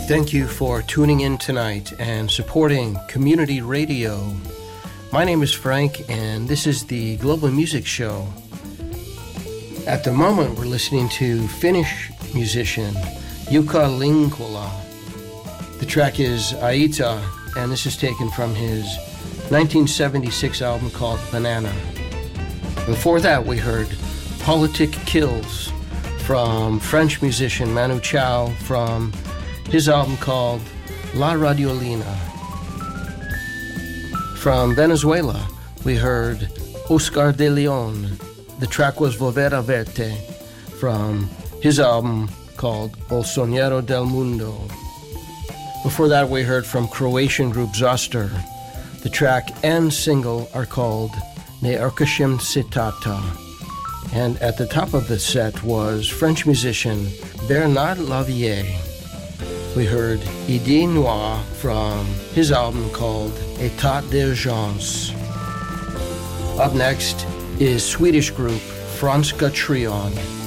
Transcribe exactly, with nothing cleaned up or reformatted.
Thank you for tuning in tonight and supporting community radio. My name is Frank, and this is the Global Music Show. At the moment, we're listening to Finnish musician Jukka Linkola. The track is Aita, and this is taken from his nineteen seventy-six album called Banana. Before that, we heard Politic Kills from French musician Manu Chao from his album called La Radiolina. From Venezuela, we heard Oscar de Leon. The track was Volver a Verte from his album called El Sonero del Mundo. Before that, we heard from Croatian group Zoster. The track and single are called Ne Erkashim Citata. And at the top of the set was French musician Bernard Lavier. We heard Idée Noire from his album called État d'Urgence. Up next is Swedish group Franska Trion.